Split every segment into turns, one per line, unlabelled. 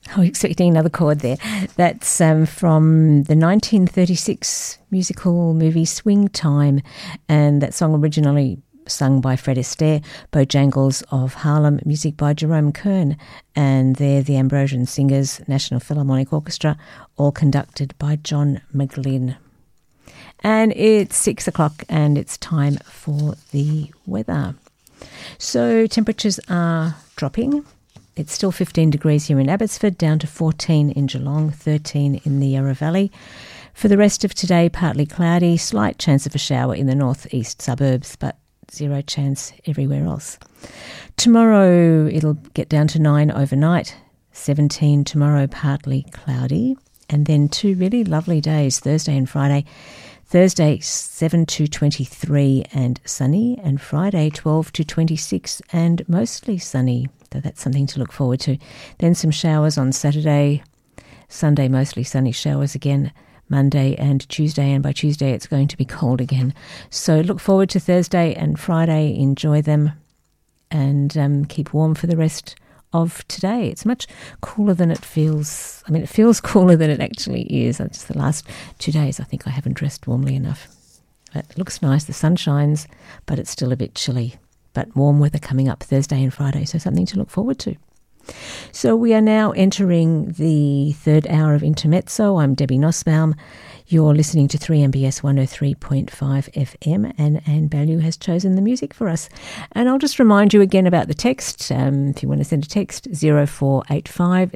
I was expecting another chord there. That's from the 1936 musical movie Swing Time, and that song originally sung by Fred Astaire, Bojangles of Harlem, music by Jerome Kern, and they're the Ambrosian Singers, National Philharmonic Orchestra, all conducted by John McGlynn. And it's 6 o'clock and it's time for the weather. So temperatures are dropping. It's still 15 degrees here in Abbotsford, down to 14 in Geelong, 13 in the Yarra Valley. For the rest of today, partly cloudy, slight chance of a shower in the northeast suburbs, but zero chance everywhere else. Tomorrow, it'll get down to 9 overnight, 17 tomorrow, partly cloudy, and then 2 really lovely days, Thursday and Friday. Thursday, 7 to 23 and sunny, and Friday, 12 to 26 and mostly sunny. So that's something to look forward to. Then some showers on Saturday. Sunday, mostly sunny, showers again Monday and Tuesday, and by Tuesday it's going to be cold again. So look forward to Thursday and Friday. Enjoy them and keep warm for the rest of today. It's much cooler than it feels. I mean, it feels cooler than it actually is. It's the last 2 days I think I haven't dressed warmly enough. But it looks nice. The sun shines, but it's still a bit chilly. But warm weather coming up Thursday and Friday, so something to look forward to. So we are now entering the third hour of Intermezzo. I'm Debbie Nussbaum. You're listening to 3MBS 103.5 FM, and Anne Ballew has chosen the music for us. And I'll just remind you again about the text. If you want to send a text, 0485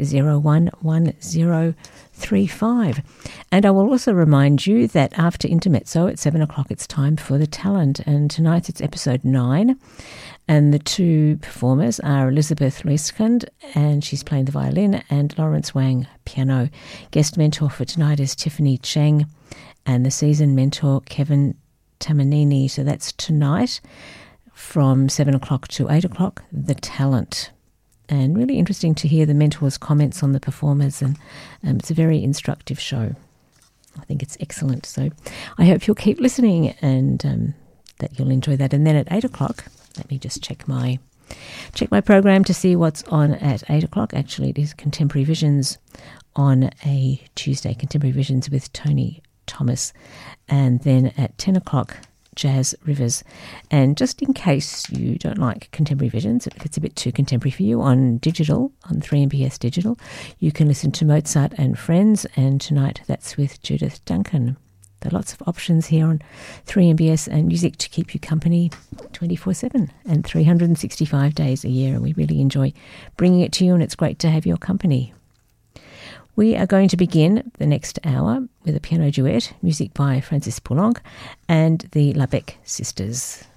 011035. And I will also remind you that after Intermezzo at 7 o'clock, it's time for The Talent. And tonight it's episode 9. And the two performers are Elizabeth Leeskund, and she's playing the violin, and Lawrence Wang, piano. Guest mentor for tonight is Tiffany Cheng, and the season mentor, Kevin Tamanini. So that's tonight from 7 o'clock to 8 o'clock, The Talent. And really interesting to hear the mentors' comments on the performers, and it's a very instructive show. I think it's excellent. So I hope you'll keep listening and that you'll enjoy that. And then at 8 o'clock, let me just check my program to see what's on at 8 o'clock. Actually, it is Contemporary Visions on a Tuesday, Contemporary Visions with Tony Thomas. And then at 10 o'clock, Jazz Rivers. And just in case you don't like Contemporary Visions, if it's a bit too contemporary for you, on digital, on 3MBS Digital, you can listen to Mozart and Friends. And tonight, that's with Judith Duncan. There are lots of options here on 3MBS and music to keep you company 24/7 and 365 days a year. And we really enjoy bringing it to you, and it's great to have your company. We are going to begin the next hour with a piano duet, music by Francis Poulenc and the Labec Sisters.